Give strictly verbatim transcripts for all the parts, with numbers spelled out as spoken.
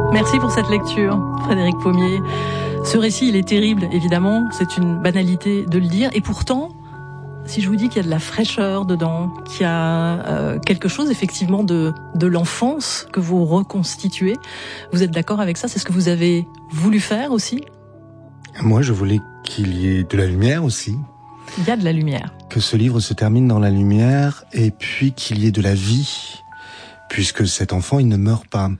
Merci pour cette lecture, Frédéric Pommier. Ce récit, il est terrible, évidemment. C'est une banalité de le dire. Et pourtant, si je vous dis qu'il y a de la fraîcheur dedans, qu'il y a euh, quelque chose, effectivement, de, de l'enfance que vous reconstituez, vous êtes d'accord avec ça? C'est ce que vous avez voulu faire aussi? Moi, je voulais qu'il y ait de la lumière aussi. Il y a de la lumière. Que ce livre se termine dans la lumière et puis qu'il y ait de la vie, puisque cet enfant, il ne meurt pas.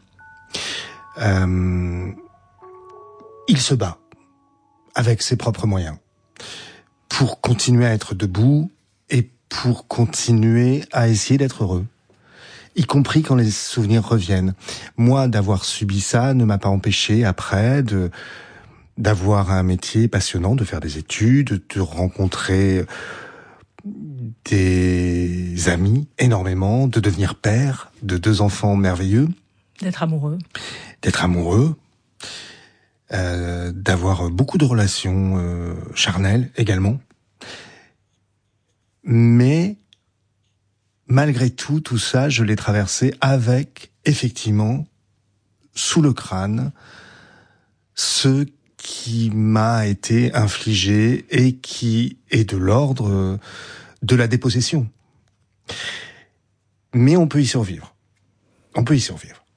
Euh, il se bat avec ses propres moyens pour continuer à être debout et pour continuer à essayer d'être heureux, y compris quand les souvenirs reviennent. Moi, d'avoir subi ça ne m'a pas empêché après de d'avoir un métier passionnant, de faire des études, de rencontrer des amis énormément, de devenir père de deux enfants merveilleux. D'être amoureux. D'être amoureux, euh, d'avoir beaucoup de relations euh, charnelles également. Mais malgré tout, tout ça, je l'ai traversé avec, effectivement, sous le crâne, ce qui m'a été infligé et qui est de l'ordre de la dépossession. Mais on peut y survivre. On peut y survivre.